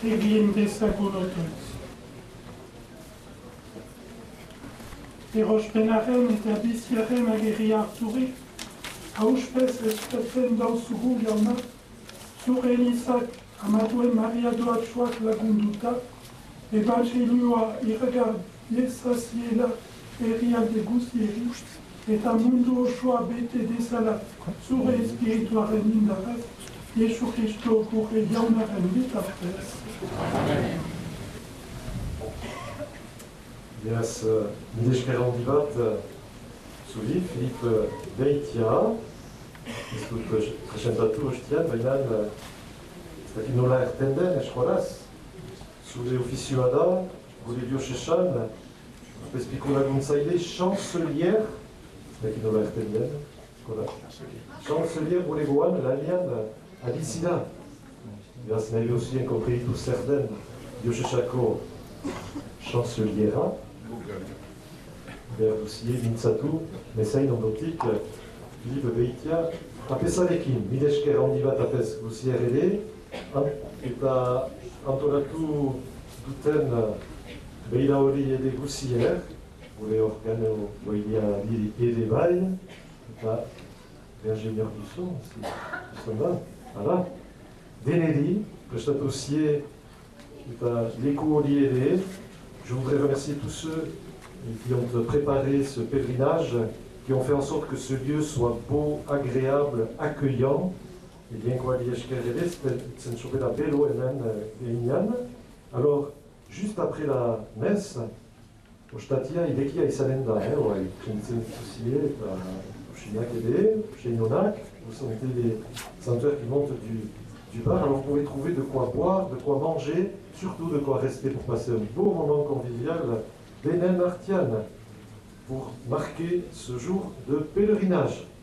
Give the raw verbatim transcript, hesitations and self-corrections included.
egin dezagun otoitz. Erospenaren eta biziaren agerria harturik, hauspez espetzen dauzugu jauna, zure elizak amaduen Maria doatsuak lagunduta, evangelioa iragar dezaziela herrialde guzieri, eta mundu osoa bete dezala zure espirituaren indarraz, Jesu Kristo gure jaunaren bitartez. Amen. Beraz, mila esker handi bat, zuri, Filip Beitia, ez dut presentatu ostian, baina ez dakit nola erten den, eskolaz, zure ofizioa da, gure diosesan, espiko laguntzaile, chancelier, ez dakit nola erten den, eskolaz, chancelier bulegoan, lanian, adizida. Beraz, nahi behuzien konkreitu zer den diosesako chanceliera, behar duzie mintzatu, mezain ondotik, Filip Beitia, apesarekin, mila esker handi bat apes guzier ere, eta antolatu duten behila hori ere guzier, gure organo goilia ere bai, eta l'ingénieur du son, c'est là, voilà. Deneri, prestatu zie, eta leku hori ere. Je voudrais remercier tous ceux qui ont préparé ce pèlerinage, qui ont fait en sorte que ce lieu soit beau, agréable, accueillant. Et bien quoi dire, c'est chopé la bello et même alors, juste après la messe, au Statia, il est qui a Isalenda, hein, ouais, Prinsen Foussier, Chignac et Chignonac, vous sentez les senteurs qui montent du, du bar, alors vous pouvez trouver de quoi boire, de quoi manger, surtout de quoi rester pour passer un beau moment convivial, Bénin Martiane, pour marquer ce jour de pèlerinage.